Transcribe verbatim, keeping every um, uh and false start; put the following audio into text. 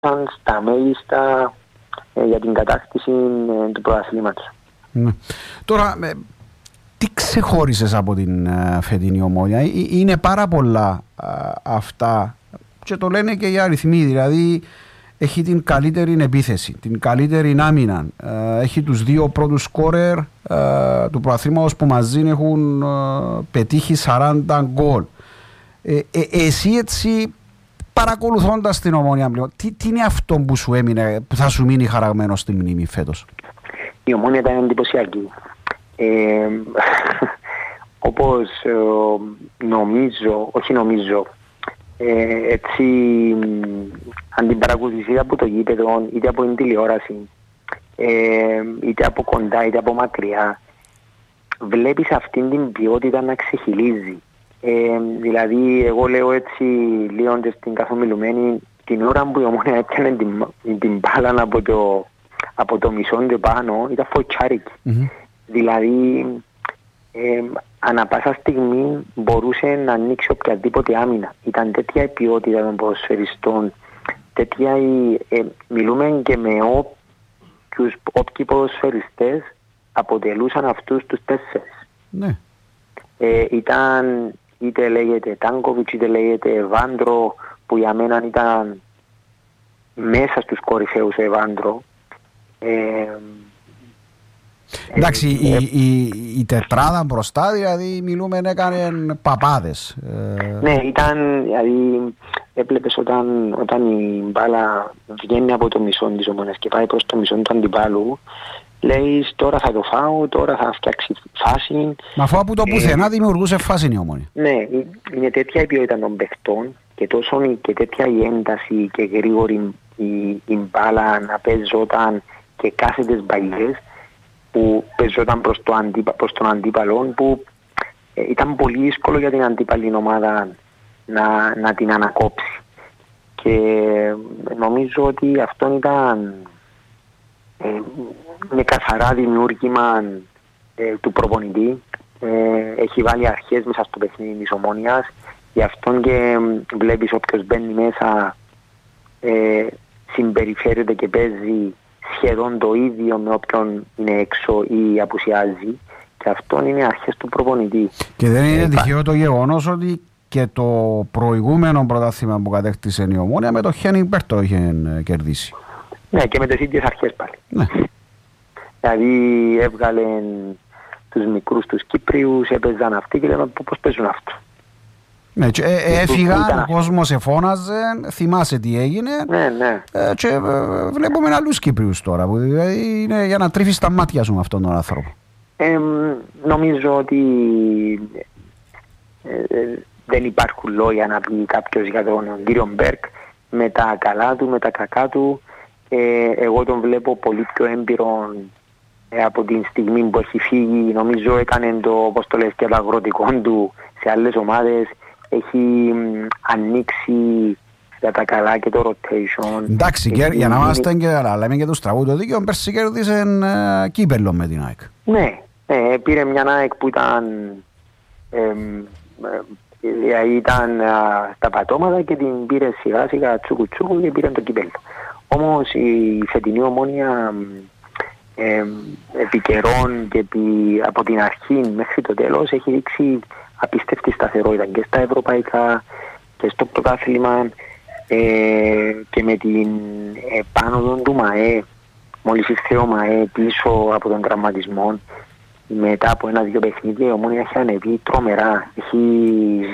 στα μέγιστα ε, για την κατάκτηση ε, του πρωταθλήματος. Ναι. Τώρα, ε, τι ξεχώρισες από την ε, φετινή Ομόνια? Ε, είναι πάρα πολλά ε, αυτά και το λένε και οι αριθμοί, δηλαδή έχει την καλύτερη επίθεση, την καλύτερη άμυνα, ε, έχει τους δύο πρώτους σκόρερ ε, του πρωταθλήματος που μαζί έχουν ε, πετύχει σαράντα γκολ. Ε, ε, εσύ έτσι παρακολουθώντας την Ομόνια πλέον, τι, τι είναι αυτό που σου έμεινε, που θα σου μείνει χαραγμένο στη μνήμη φέτος? Η Ομόνια ήταν εντυπωσιακή. Ε, όπως ε, νομίζω, όχι νομίζω, ε, έτσι αν την παρακολουθήσει από το γήπεδο, είτε από την τηλεόραση, ε, είτε από κοντά, είτε από μακριά, βλέπεις αυτήν την ποιότητα να ξεχυλίζει. Ε, δηλαδή, εγώ λέω έτσι, λύοντας την καθομιλουμένη, την ώρα που η Ομόνια έπιανε την, την μπάλα από το, από το μισό του πάνω, ήταν φωτσάρικη. Mm-hmm. Δηλαδή, ε, ανά πάσα στιγμή μπορούσε να ανοίξει οποιαδήποτε άμυνα. Ήταν τέτοια η ποιότητα των ποδοσφαιριστών, τέτοια η, ε, μιλούμε και με όποιους, όποιοι ποδοσφαιριστές αποτελούσαν αυτούς τους τέσσερις. Ναι. Ε, ήταν είτε λέγεται Τάνκοβιτς, είτε λέγεται Εβάντρο, που για μένα ήταν μέσα στους κορυφαίους ο Εβάντρο. Ε, Εντάξει, ε, η, η, η τετράδα μπροστά, δηλαδή μιλούμε, έκανε παπάδες. Ναι, ήταν, δηλαδή έβλεπες όταν, όταν η μπάλα βγαίνει από το μισό της Ομόνιας και πάει προς το μισό του αντιπάλου, λέεις τώρα θα το φάω, τώρα θα φτιάξει φάση. Μα αφού από το πουθενά ε, δημιουργούσε φάση η Ομόνια. Ναι, είναι τέτοια η ποιότητα των παιχτών και τόσο και τέτοια η ένταση και γρήγορη η, η μπάλα να παίζονταν και κάθετες μπαλιές που παίζονταν προς, το αντίπα, προς τον αντίπαλο, που ε, ήταν πολύ δύσκολο για την αντίπαλη ομάδα να, να την ανακόψει. Και νομίζω ότι αυτό ήταν ε, είναι καθαρά δημιούργημα ε, του προπονητή. Ε, έχει βάλει αρχές μέσα στο παιχνίδι της Ομόνιας, γι' αυτό και βλέπεις όποιος μπαίνει μέσα ε, συμπεριφέρεται και παίζει σχεδόν το ίδιο με όποιον είναι έξω ή απουσιάζει, και αυτό είναι αρχές του προπονητή. Και δεν είναι ε, τυχαίο το γεγονός ότι και το προηγούμενο πρωτάθλημα που κατέκτησε η Ομόνια με το Χένινγκ Μπέρ το είχε κερδίσει. Ναι, και με τις ίδιες αρχές πάλι. Ναι. Δηλαδή έβγαλε τους μικρούς τους Κύπριους, έπαιζαν αυτοί και λέμε πώς παίζουν αυτό. Ναι, και ε, έφυγαν, ο κόσμος εφώναζε, θυμάσαι τι έγινε. Ναι, ναι. Ε, και ε, βλέπουμε άλλους Κύπριους τώρα, που δηλαδή είναι για να τρίφεις τα μάτια σου με αυτόν τον άνθρωπο. Ε, νομίζω ότι ε, δεν υπάρχουν λόγια να πει κάποιος για τον κύριο Μπέρκ, με τα καλά του, με τα κακά του. Ε, εγώ τον βλέπω πολύ πιο έμπειρο ε, από την στιγμή που έχει φύγει. Νομίζω έκανε το, πώς το λες, και το αγροτικό του σε άλλες ομάδες. Έχει μ, ανοίξει για τα καλά και το rotation. Εντάξει, και, για να είμαστε και καλά, λέμε και το στραβού το δίκαιο, πέρσι κέρδισε ε, κύπελλο με την ΑΕΚ. Ναι, ε, πήρε μια ΑΕΚ που ήταν, ε, ε, ήταν ε, στα πατώματα και την πήρε σιγά σιγά τσούκου τσούκου και πήρε το κύπελλο. Όμως η φετινή Ομόνια ε, επί καιρών και επί, από την αρχή μέχρι το τέλος έχει δείξει απίστευτη σταθερότητα και στα ευρωπαϊκά και στο πρωτάθλημα, ε, και με την επάνωδο του ΜΑΕ, μόλις ήρθε ο ΜΑΕ πίσω από τον τραυματισμό, μετά από ένα-δύο παιχνίδια η Ομόνια έχει ανεβεί τρομερά. Έχει